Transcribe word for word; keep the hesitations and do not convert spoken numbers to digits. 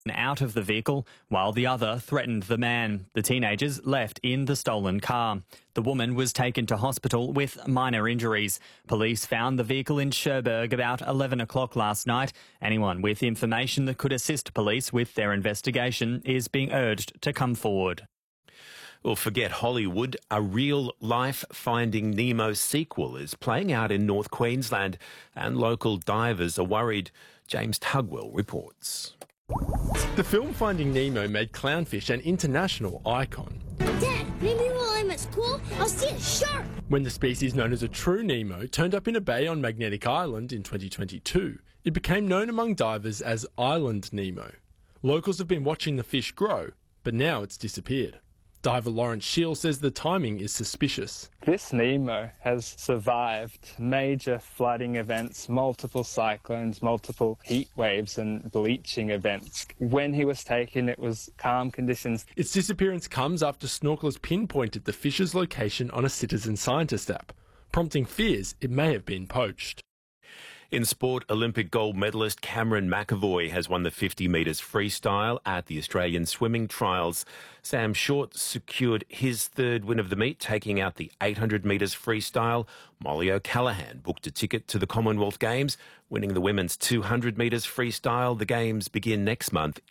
out of the vehicle while the other threatened the man. The teenagers left in the stolen car. The woman was taken to hospital with minor injuries. Police found the vehicle in Cherbourg about eleven o'clock last night. Anyone with information that could assist police with their investigation is being urged to come forward. Well, forget Hollywood. A real-life Finding Nemo sequel is playing out in North Queensland, and local divers are worried. James Tugwell reports. The film Finding Nemo made clownfish an international icon. Dad, maybe while I'm at school, I'll see a shark. When the species known as a true Nemo turned up in a bay on Magnetic Island in twenty twenty-two, it became known among divers as Island Nemo. Locals have been watching the fish grow, but now it's disappeared. Diver Lawrence Shield says the timing is suspicious. This Nemo has survived major flooding events, multiple cyclones, multiple heat waves and bleaching events. When he was taken, it was calm conditions. Its disappearance comes after snorkelers pinpointed the fish's location on a citizen scientist app, prompting fears it may have been poached. In sport, Olympic gold medalist Cameron McAvoy has won the fifty metres freestyle at the Australian Swimming Trials. Sam Short secured his third win of the meet, taking out the eight hundred metres freestyle. Molly O'Callaghan booked a ticket to the Commonwealth Games, winning the women's two hundred metres freestyle. The Games begin next month